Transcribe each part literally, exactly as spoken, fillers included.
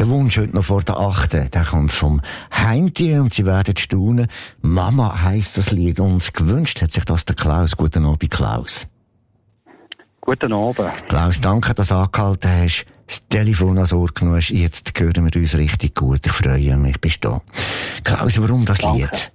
Der Wunsch heute noch vor der achten, der kommt vom Heinti und Sie werden staunen. Mama heisst das Lied und gewünscht hat sich das der Klaus. Guten Abend, Klaus. Guten Abend. Klaus, danke, dass du angehalten hast, das Telefon ans Ohr genommen hast. Jetzt hören wir uns richtig gut. Ich freue mich, bist du da. Klaus, warum das Danke. Lied?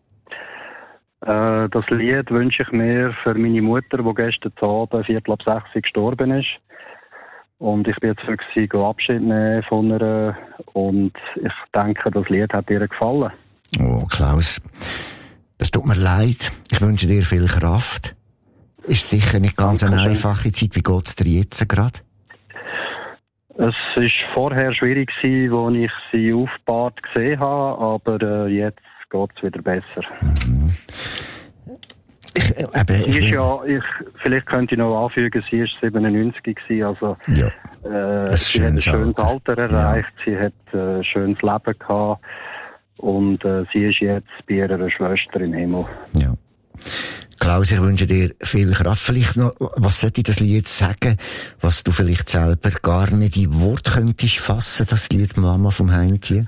Äh, das Lied wünsche ich mir für meine Mutter, die gestern Abend viertel ab sechs gestorben ist. Und ich bin jetzt für sie Abschied nehmen von ihr. Und ich denke, das Lied hat ihr gefallen. Oh, Klaus, das tut mir leid. Ich wünsche dir viel Kraft. Ist sicher nicht ganz eine einfache Zeit. Wie geht es dir jetzt gerade? Es war vorher schwierig, als ich sie aufgebahrt gesehen habe, aber äh, jetzt geht es wieder besser. Mhm. Ich, äh, eben, ich sie ist will... ja, ich, vielleicht könnte ich noch anfügen, sie war siebenundneunzig gewesen, also ja. äh, sie hat ein schönes Alter erreicht, ja. Sie hat ein äh, schönes Leben gehabt und äh, sie ist jetzt bei ihrer Schwester im Himmel. Ja. Klaus, ich wünsche dir viel Kraft. Vielleicht noch, was sollte ich das Lied sagen, was du vielleicht selber gar nicht in Wort könntest fassen, das Lied Mama vom Heinti?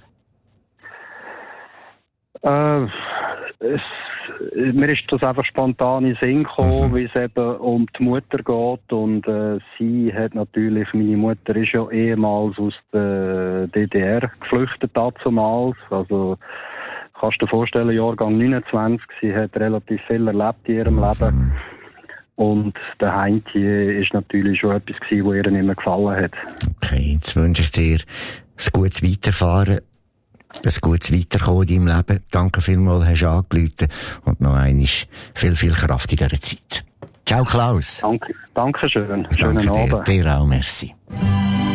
Äh, es, mir ist das einfach spontan in den Sinn gekommen, mhm. wie es eben um die Mutter geht und äh, sie hat natürlich, meine Mutter ist ja ehemals aus der D D R geflüchtet damals, also kannst du dir vorstellen, Jahrgang neunundzwanzig, sie hat relativ viel erlebt in ihrem Leben. Und der Heinti ist natürlich schon etwas gewesen, was ihr nicht mehr gefallen hat. Okay, jetzt wünsche ich dir ein gutes Weiterfahren, ein gutes Weiterkommen in deinem Leben. Danke vielmals, hast du angerufen und noch einmal viel, viel Kraft in dieser Zeit. Ciao, Klaus. Danke, danke schön. Schönen Schönen Abend. Abend. Dir auch, merci.